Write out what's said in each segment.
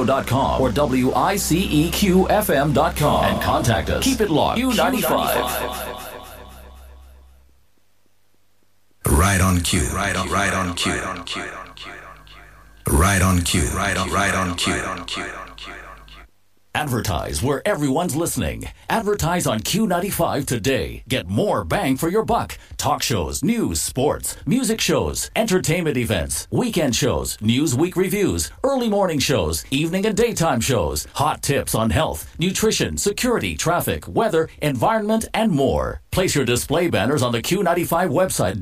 iHeartRadio.com or WICEQFM.com and contact us. Keep it locked. Q95. Right on cue. Right on cue. Right on cue. Right on cue. Advertise where everyone's listening. Advertise on Q95 today. Get more bang for your buck. Talk shows, news, sports, music shows, entertainment events, weekend shows, Newsweek reviews, early morning shows, evening and daytime shows, hot tips on health, nutrition, security, traffic, weather, environment, and more. Place your display banners on the Q95 website,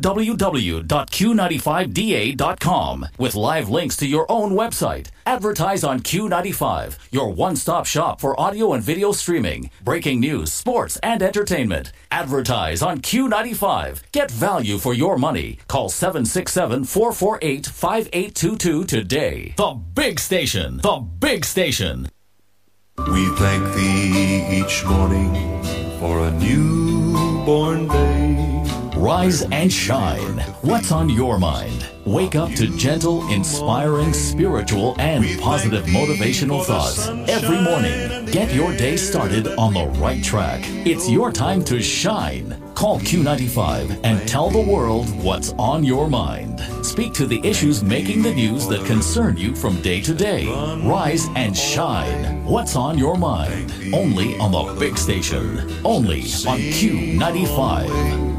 www.q95da.com, with live links to your own website. Advertise on Q95, your one-stop shop for audio and video streaming, breaking news, sports, and entertainment. Advertise on Q95. Get value for your money. Call 767-448-5822 today. The Big Station. The Big Station. We thank thee each morning for a newborn day. Rise and shine. What's on your mind? Wake up to gentle, inspiring, spiritual, and positive motivational thoughts every morning. Get your day started on the right track. It's your time to shine. Call Q95 and tell the world what's on your mind. Speak to the issues making the news that concern you from day to day. Rise and shine. What's on your mind? Only on the Big Station. Only on Q95.